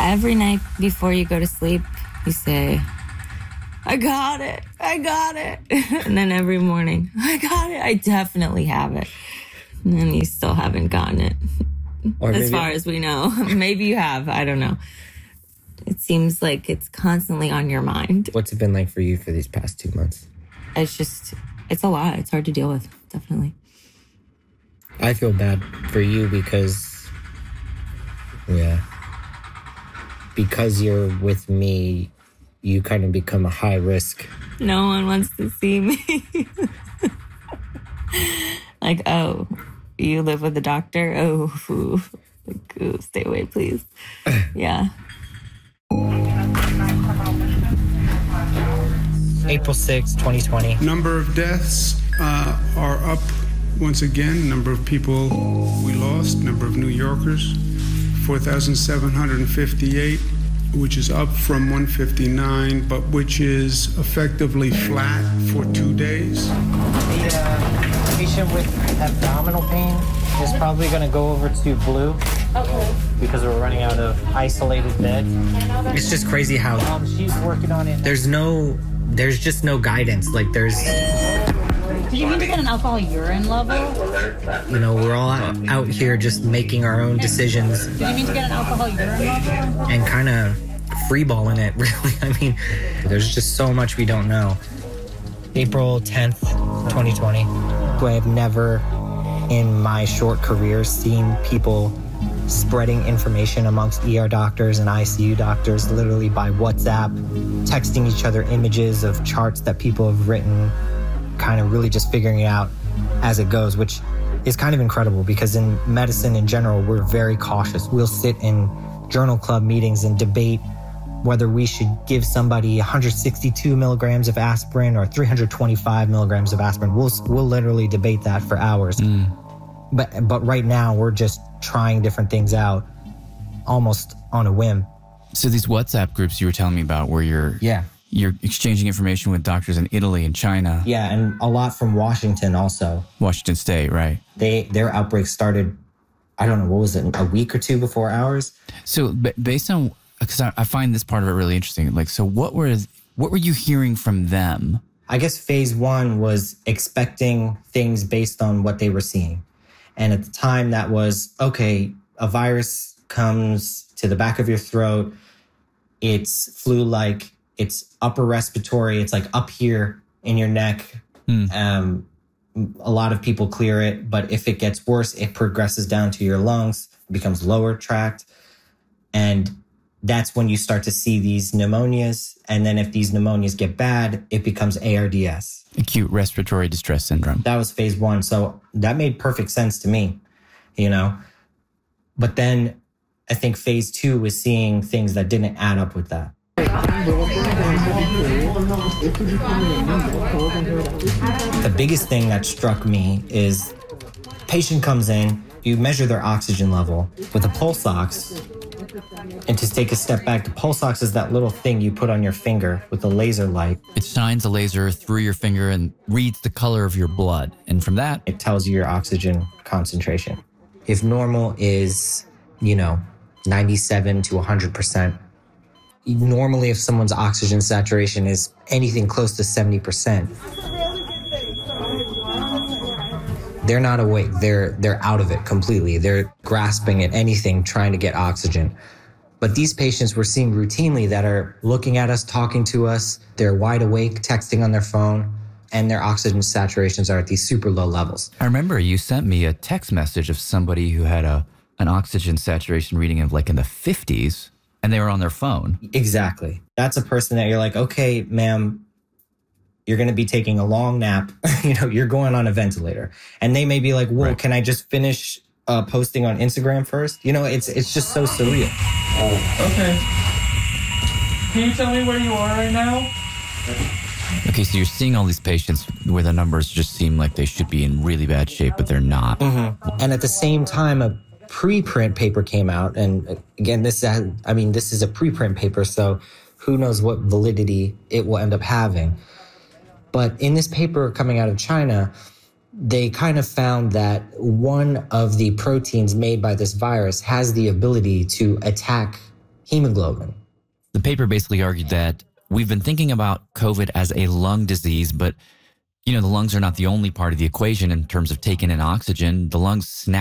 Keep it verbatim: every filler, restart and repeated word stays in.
Every night before you go to sleep, you say, I got it, I got it. And then every morning, I got it, I definitely have it. And then you still haven't gotten it. Or as far as we know. Maybe you have, I don't know. It seems like it's constantly on your mind. What's it been like for you for these past two months? It's just, it's a lot. It's hard to deal with, definitely. I feel bad for you because, yeah, because you're with me, you kind of become a high risk. No one wants to see me. Like, oh, you live with the doctor? Oh, ooh. Like, ooh, stay away, please. Yeah. April sixth, twenty twenty. Number of deaths uh, are up once again. Number of people we lost. Number of New Yorkers, four thousand seven hundred fifty-eight, which is up from one fifty-nine, but which is effectively flat for two days. The uh, patient with abdominal pain is probably going to go over to blue. Okay. Because we're running out of isolated beds. It's just crazy how um, she's working on it. There's no, there's just no guidance. Like there's. Do you mean to get an alcohol urine level? You know, we're all out, out here just making our own decisions. Do you mean to get an alcohol urine level? And kind of freeballing it, really. I mean, there's just so much we don't know. April tenth, twenty twenty. I have never in my short career seen people spreading information amongst E R doctors and I C U doctors literally by WhatsApp, texting each other images of charts that people have written, kind of really just figuring it out as it goes, which is kind of incredible because in medicine in general, we're very cautious. We'll sit in journal club meetings and debate whether we should give somebody one hundred sixty-two milligrams of aspirin or three hundred twenty-five milligrams of aspirin. We'll, we'll literally debate that for hours. Mm. But but right now, we're just trying different things out almost on a whim. So these WhatsApp groups you were telling me about where you're, yeah. you're exchanging information with doctors in Italy and China. Yeah, and a lot from Washington also. Washington State, right. They Their outbreak started, I don't know, what was it, a week or two before ours? So b- based on, because I, I find this part of it really interesting. Like, so what were, what were you hearing from them? I guess phase one was expecting things based on what they were seeing. And at the time that was, okay, a virus comes to the back of your throat. It's flu-like, it's upper respiratory, it's like up here in your neck. Mm. Um, a lot of people clear it, but if it gets worse, it progresses down to your lungs, it becomes lower tract. And that's when you start to see these pneumonias. And then if these pneumonias get bad, it becomes A R D S. Acute respiratory distress syndrome. That was phase one. So that made perfect sense to me, you know. But then I think phase two was seeing things that didn't add up with that. The biggest thing that struck me is patient comes in, you measure their oxygen level with a pulse ox. And to take a step back, the pulse ox is that little thing you put on your finger with a laser light. It shines a laser through your finger and reads the color of your blood. And from that, it tells you your oxygen concentration. If normal is, you know, ninety-seven to one hundred percent, normally if someone's oxygen saturation is anything close to seventy percent, they're not awake. They're they're out of it completely. They're grasping at anything, trying to get oxygen. But these patients we're seeing routinely that are looking at us, talking to us, they're wide awake, texting on their phone, and their oxygen saturations are at these super low levels. I remember you sent me a text message of somebody who had a an oxygen saturation reading of like in the fifties, and they were on their phone. Exactly. That's a person that you're like, okay, ma'am, you're going to be taking a long nap. You know, you're going on a ventilator. And they may be like, whoa, right. Can I just finish uh, posting on Instagram first? You know, it's it's just so surreal. Oh, okay. Can you tell me where you are right now? Okay, so you're seeing all these patients where the numbers just seem like they should be in really bad shape, but they're not. Mm-hmm. And at the same time, a preprint paper came out. And again, this, I mean, this is a preprint paper, so who knows what validity it will end up having. But in this paper coming out of China, they kind of found that one of the proteins made by this virus has the ability to attack hemoglobin. The paper basically argued that we've been thinking about COVID as a lung disease, but, you know, the lungs are not the only part of the equation in terms of taking in oxygen. The lungs snap